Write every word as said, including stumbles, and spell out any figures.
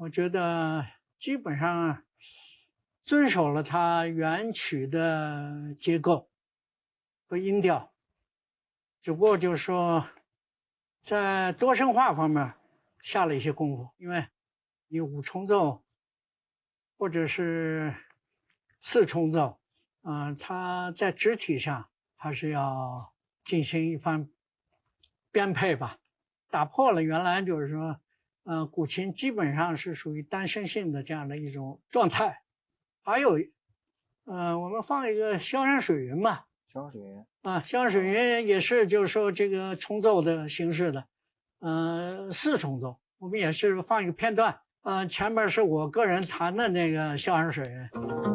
我觉得基本上遵守了它原曲的结构和音调，只不过就是说在多声化方面下了一些功夫，因为你五重奏或者是四重奏，嗯、呃，它在肢体上还是要进行一番编配吧，打破了原来就是说，呃，古琴基本上是属于单声性的这样的一种状态。还有，呃，我们放一个萧山水云嘛， 萧山水云啊，萧山水云也是就是说这个重奏的形式的，呃，四重奏，我们也是放一个片段，呃，前面是我个人弹的那个萧山水云。